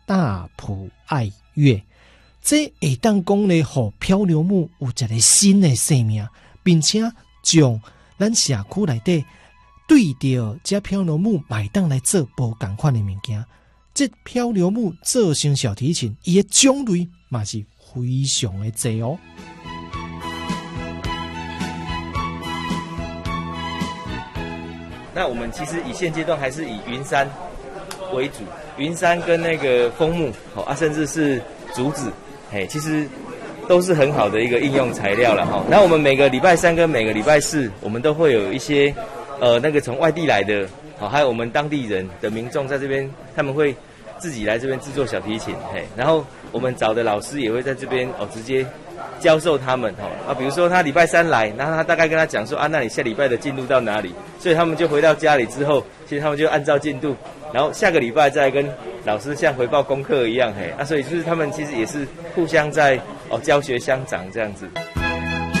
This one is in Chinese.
大埔爱乐，这会当讲咧，互漂流木有一个新的生命，并且将咱社区内底对着这漂流木买当来做无同款的物件。这漂流木做成小提琴，伊的种类嘛是非常的多哦。 那我们其实以现阶段还是以云杉为主，云杉跟那个枫木甚至是竹子，其实都是很好的一个应用材料了哈。那我们每个礼拜三跟每个礼拜四，我们都会有一些那个从外地来的，还有我们当地人的民众在这边，他们会自己来这边制作小提琴，然后我们找的老师也会在这边直接教授他们比如说他礼拜三来，然后他大概跟他讲说那你下礼拜的进度到哪里？所以他们就回到家里之后，其实他们就按照进度，然后下个礼拜再跟老师像回报功课一样，所以就是他们其实也是互相在教学相长这样子。